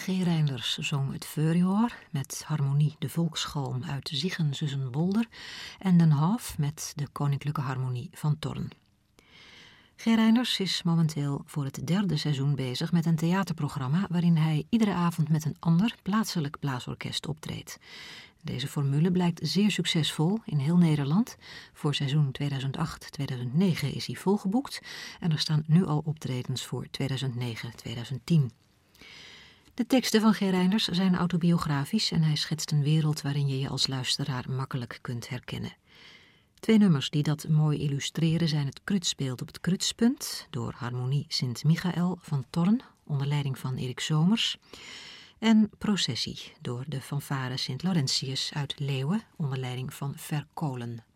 G. Reinders zong het Veurjoor met harmonie de Volksgalm uit Ziegen Zussenbolder en Den Haaf met de Koninklijke Harmonie van Thorn. G. Reinders is momenteel voor het 3e seizoen bezig met een theaterprogramma waarin hij iedere avond met een ander plaatselijk blaasorkest optreedt. Deze formule blijkt zeer succesvol in heel Nederland. Voor seizoen 2008-2009 is hij volgeboekt en er staan nu al optredens voor 2009-2010. De teksten van G. Reinders zijn autobiografisch en hij schetst een wereld waarin je je als luisteraar makkelijk kunt herkennen. 2 nummers die dat mooi illustreren zijn het Krut speelt op het Krutspunt door Harmonie Sint-Michael van Thorn onder leiding van Erik Somers en Processie door de fanfare Sint Laurentius uit Leeuwen onder leiding van Verkolen.